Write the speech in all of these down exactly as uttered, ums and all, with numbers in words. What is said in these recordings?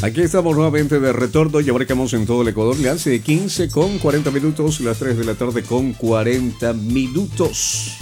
Aquí estamos nuevamente de retorno y abarcamos en todo el Ecuador. Le hace quince con cuarenta minutos, las tres de la tarde con cuarenta minutos.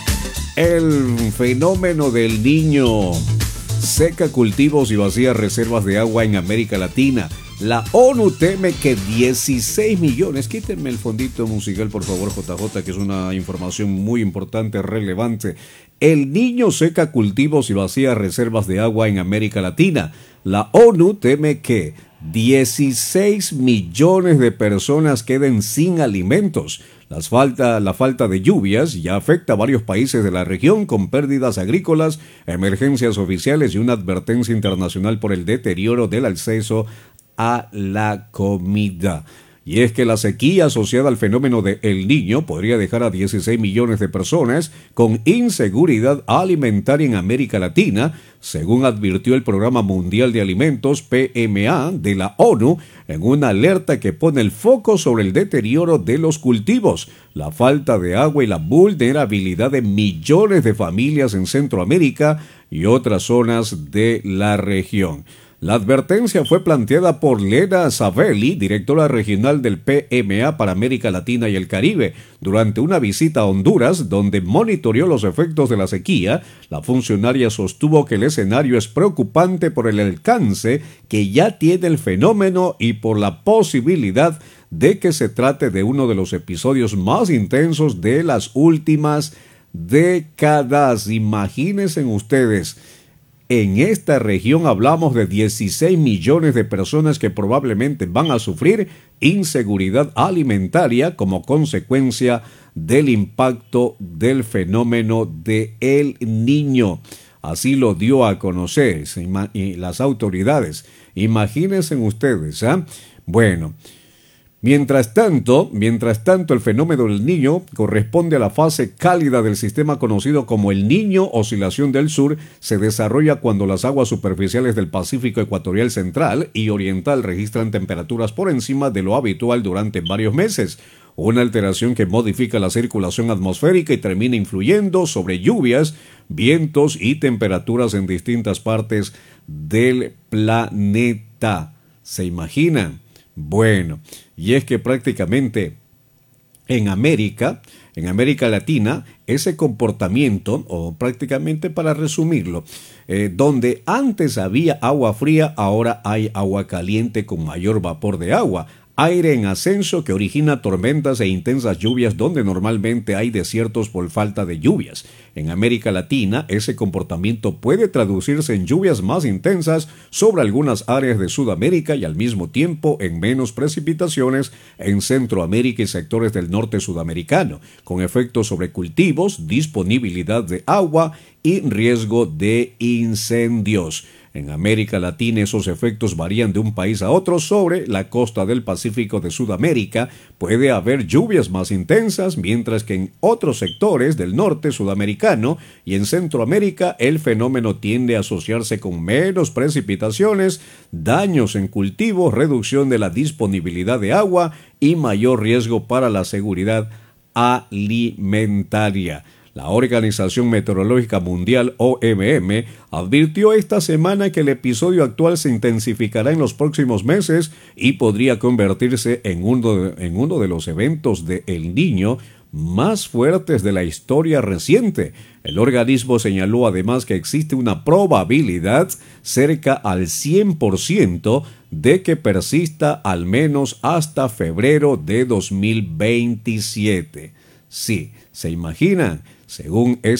El fenómeno del Niño seca cultivos y vacía reservas de agua en América Latina. La ONU teme que dieciséis millones, quítenme el fondito musical por favor J J, que es una información muy importante, relevante. El Niño seca cultivos y vacía reservas de agua en América Latina. La ONU teme que dieciséis millones de personas queden sin alimentos. Las falta, la falta de lluvias ya afecta a varios países de la región con pérdidas agrícolas, emergencias oficiales y una advertencia internacional por el deterioro del acceso a la comida. Y es que la sequía asociada al fenómeno de El Niño podría dejar a dieciséis millones de personas con inseguridad alimentaria en América Latina, según advirtió el Programa Mundial de Alimentos P M A de la ONU, en una alerta que pone el foco sobre el deterioro de los cultivos, la falta de agua y la vulnerabilidad de millones de familias en Centroamérica y otras zonas de la región. La advertencia fue planteada por Lena Savelli, directora regional del P M A para América Latina y el Caribe, durante una visita a Honduras, donde monitoreó los efectos de la sequía. La funcionaria sostuvo que el escenario es preocupante por el alcance que ya tiene el fenómeno y por la posibilidad de que se trate de uno de los episodios más intensos de las últimas décadas. Imagínense ustedes. En esta región hablamos de dieciséis millones de personas que probablemente van a sufrir inseguridad alimentaria como consecuencia del impacto del fenómeno de El Niño. Así lo dio a conocer las autoridades. Imagínense ustedes, ¿eh? Bueno. Mientras tanto, mientras tanto, el fenómeno del Niño corresponde a la fase cálida del sistema conocido como el Niño Oscilación del Sur. Se desarrolla cuando las aguas superficiales del Pacífico ecuatorial central y oriental registran temperaturas por encima de lo habitual durante varios meses. Una alteración que modifica la circulación atmosférica y termina influyendo sobre lluvias, vientos y temperaturas en distintas partes del planeta. ¿Se imaginan? Bueno, y es que prácticamente en América, en América Latina, ese comportamiento, o prácticamente para resumirlo, eh, donde antes había agua fría, ahora hay agua caliente con mayor vapor de agua. Aire en ascenso que origina tormentas e intensas lluvias donde normalmente hay desiertos por falta de lluvias. En América Latina, ese comportamiento puede traducirse en lluvias más intensas sobre algunas áreas de Sudamérica y al mismo tiempo en menos precipitaciones en Centroamérica y sectores del norte sudamericano, con efectos sobre cultivos, disponibilidad de agua y riesgo de incendios. En América Latina esos efectos varían de un país a otro. Sobre la costa del Pacífico de Sudamérica puede haber lluvias más intensas, mientras que en otros sectores del norte sudamericano y en Centroamérica el fenómeno tiende a asociarse con menos precipitaciones, daños en cultivos, reducción de la disponibilidad de agua y mayor riesgo para la seguridad alimentaria. La Organización Meteorológica Mundial, O M M, advirtió esta semana que el episodio actual se intensificará en los próximos meses y podría convertirse en uno de, en uno de los eventos de El Niño más fuertes de la historia reciente. El organismo señaló además que existe una probabilidad cerca al cien por ciento de que persista al menos hasta febrero de dos mil veintisiete. Sí, ¿se imaginan? Según